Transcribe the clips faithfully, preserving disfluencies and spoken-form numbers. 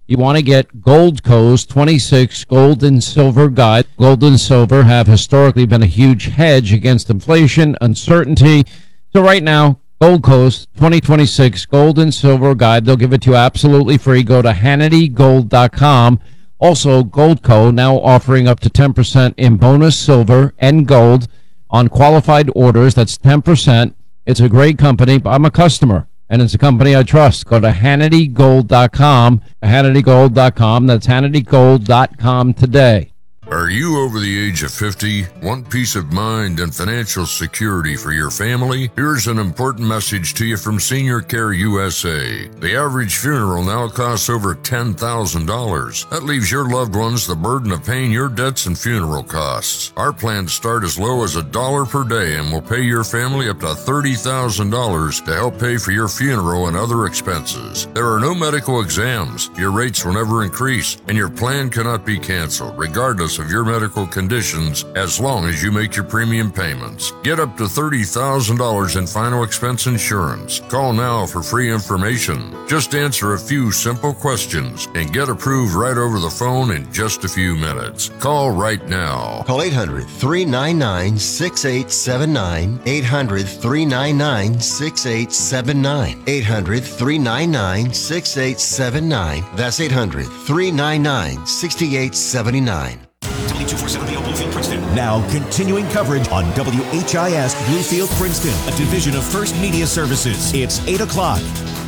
You want to get Goldco's twenty-six Gold and Silver Guide. Gold and silver have historically been a huge hedge against inflation, uncertainty. So right now, Goldco's twenty twenty-six Gold and Silver Guide, they'll give it to you absolutely free. Go to Hannity Gold dot com. Also, Goldco now offering up to ten percent in bonus silver and gold on qualified orders. That's ten percent. It's a great company. I'm a customer, and it's a company I trust. Go to Hannity Gold dot com, Hannity Gold dot com. That's Hannity Gold dot com today. Are you over the age of fifty? Want peace of mind and financial security for your family? Here's an important message to you from Senior Care U S A. The average funeral now costs over ten thousand dollars. That leaves your loved ones the burden of paying your debts and funeral costs. Our plans start as low as a dollar per day and will pay your family up to thirty thousand dollars to help pay for your funeral and other expenses. There are no medical exams. Your rates will never increase, and your plan cannot be canceled, regardless of your medical conditions, as long as you make your premium payments. Get up to thirty thousand dollars in final expense insurance. Call now for free information. Just answer a few simple questions and get approved right over the phone in just a few minutes. Call right now. Call eight hundred, three nine nine, six eight seven nine, eight hundred, three nine nine, six eight seven nine, eight hundred, three nine nine, six eight seven nine. That's eight hundred, three nine nine, six eight seven nine. W two forty-seven B O Bluefield, Princeton. Now, continuing coverage on W H I S Bluefield, Princeton, A division of First Media Services. It's eight o'clock.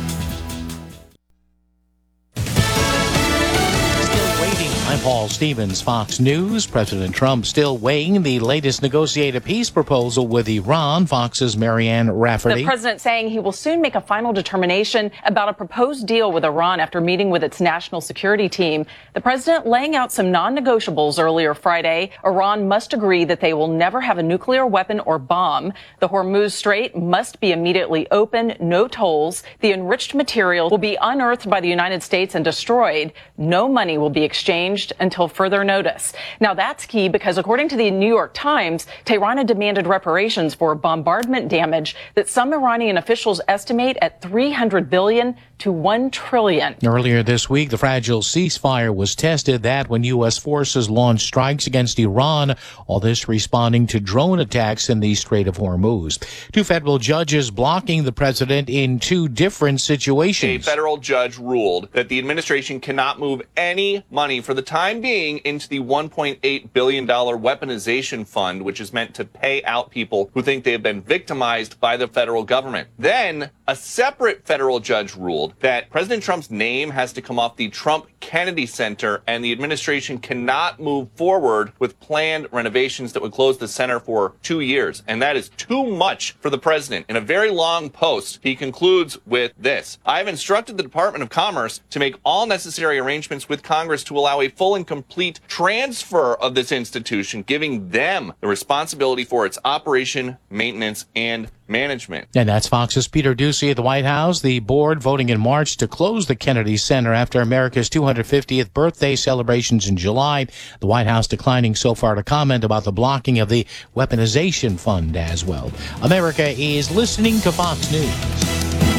I'm Paul Stevens, Fox News. President Trump still weighing the latest negotiated peace proposal with Iran. Fox's Marianne Rafferty. The president saying he will soon make a final determination about a proposed deal with Iran after meeting with its national security team. The president laying out some non-negotiables earlier Friday. Iran must agree that they will never have a nuclear weapon or bomb. The Hormuz Strait must be immediately open, no tolls. The enriched material will be unearthed by the United States and destroyed. No money will be exchanged until further notice. Now, that's key because, according to the New York Times, Tehran had demanded reparations for bombardment damage that some Iranian officials estimate at three hundred billion dollars to one trillion dollars. Earlier this week, the fragile ceasefire was tested. That when U S forces launched strikes against Iran, all this responding to drone attacks in the Strait of Hormuz. Two federal judges blocking the president in two different situations. A federal judge ruled that the administration cannot move any money for the time being into the one point eight billion dollars weaponization fund, which is meant to pay out people who think they have been victimized by the federal government. Then a separate federal judge ruled that President Trump's name has to come off the Trump Kennedy Center, and the administration cannot move forward with planned renovations that would close the center for two years. And that is too much for the president. In a very long post, he concludes with this: I have instructed the Department of Commerce to make all necessary arrangements with Congress to allow a full and complete transfer of this institution, giving them the responsibility for its operation, maintenance, and management. And that's Fox's Peter Doocy at the White House. The board voting in March to close the Kennedy Center after America's two hundred fiftieth birthday celebrations in July. The White House declining so far to comment about the blocking of the weaponization fund as well. America is listening to Fox News.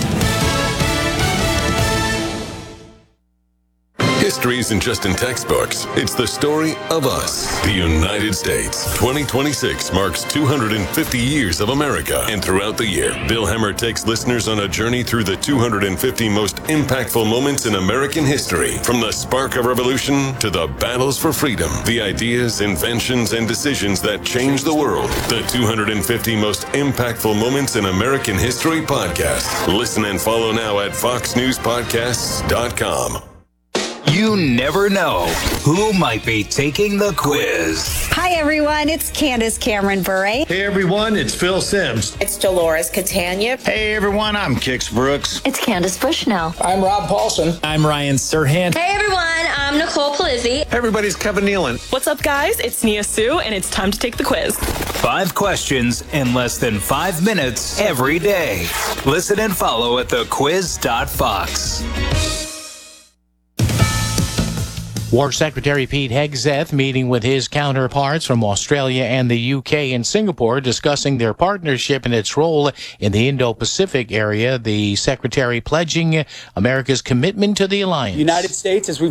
History isn't just in textbooks. It's the story of us, the United States. twenty twenty-six marks two hundred fifty years of America. And throughout the year, Bill Hemmer takes listeners on a journey through the two hundred fifty most impactful moments in American history. From the spark of revolution to the battles for freedom, the ideas, inventions, and decisions that changed the world. The two hundred fifty most impactful moments in American history podcast. Listen and follow now at fox news podcasts dot com. You never know who might be taking the quiz. Hi, everyone. It's Candace Cameron Bure. Hey, everyone. It's Phil Sims. It's Dolores Catania. Hey, everyone. I'm Kix Brooks. It's Candace Bushnell. I'm Rob Paulson. I'm Ryan Serhant. Hey, everyone. I'm Nicole Palizzi. Hey, everybody's Kevin Nealon. What's up, guys? It's Nia Sue, and it's time to take the quiz. Five questions in less than five minutes every day. Listen and follow at the quiz dot fox. War Secretary Pete Hegseth meeting with his counterparts from Australia and the U K and Singapore, discussing their partnership and its role in the Indo-Pacific area. The secretary pledging America's commitment to the alliance. The United States, as we